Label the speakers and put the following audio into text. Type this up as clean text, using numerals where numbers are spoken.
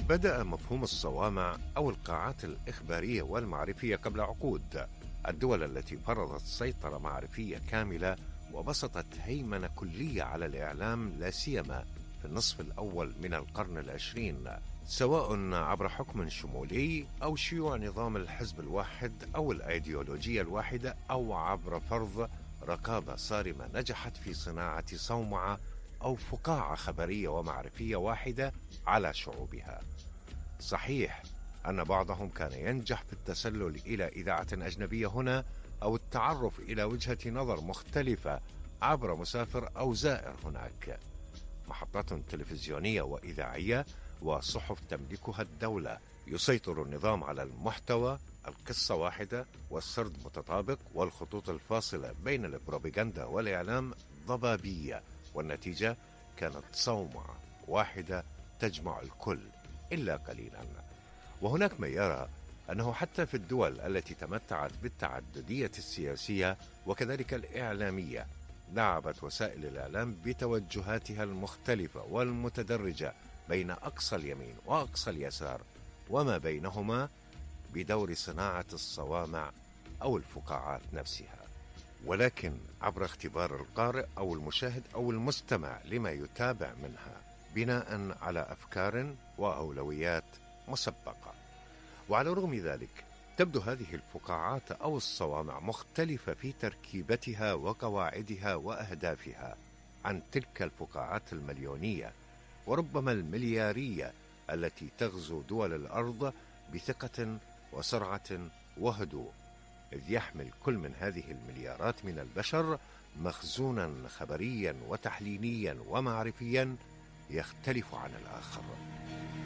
Speaker 1: بدأ مفهوم الصوامع أو القاعات الإخبارية والمعرفية قبل عقود. الدول التي فرضت سيطرة معرفية كاملة وبسطت هيمنة كلية على الإعلام، لا سيما في النصف الأول من القرن العشرين، سواء عبر حكم شمولي أو شيوع نظام الحزب الواحد أو الأيديولوجية الواحدة، أو عبر فرض رقابة صارمة نجحت في صناعة صومعة أو فقاعة خبرية ومعرفية واحدة على شعوبها. صحيح أن بعضهم كان ينجح في التسلل إلى إذاعة أجنبية هنا، أو التعرف إلى وجهة نظر مختلفة عبر مسافر أو زائر هناك. محطات تلفزيونية وإذاعية وصحف تملكها الدولة، يسيطر النظام على المحتوى، القصة واحدة والسرد متطابق، والخطوط الفاصلة بين البروباغندا والإعلام ضبابية، والنتيجة كانت صومعة واحدة تجمع الكل إلا قليلا. وهناك من يرى أنه حتى في الدول التي تمتعت بالتعددية السياسية وكذلك الإعلامية، لعبت وسائل الإعلام بتوجهاتها المختلفة والمتدرجة بين أقصى اليمين وأقصى اليسار وما بينهما بدور صناعة الصوامع أو الفقاعات نفسها، ولكن عبر اختبار القارئ أو المشاهد أو المستمع لما يتابع منها بناء على أفكار وأولويات مسبقة. وعلى رغم ذلك تبدو هذه الفقاعات أو الصوامع مختلفة في تركيبتها وقواعدها وأهدافها عن تلك الفقاعات المليونية وربما المليارية التي تغزو دول الأرض بثقة وسرعة وهدوء، إذ يحمل كل من هذه المليارات من البشر مخزونا خبريا وتحليليا ومعرفيا يختلف عن الآخر.